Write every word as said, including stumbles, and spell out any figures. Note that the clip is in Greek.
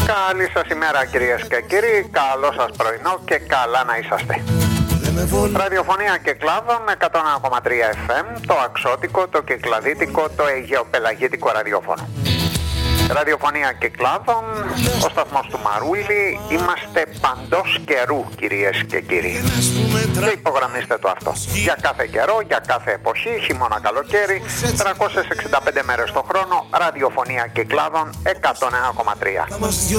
Καλή σας ημέρα κυρίες και κύριοι, καλό σας πρωινό και καλά να είσαστε. Ραδιοφωνία Κυκλάδων εκατό ένα κόμμα τρία εφ εμ, το αξώτικο, το κυκλαδίτικο, το αιγαιοπελαγίτικο ραδιόφωνο. Ραδιοφωνία Κυκλάδων, ο σταθμός του Μαρούλη, είμαστε παντός καιρού κυρίες και κύριοι. Και υπογραμμίστε το αυτό. Για κάθε καιρό, για κάθε εποχή, χειμώνα, καλοκαίρι, τριακόσιες εξήντα πέντε μέρες το χρόνο, ραδιοφωνία Κυκλάδων εκατό ένα κόμμα τρία.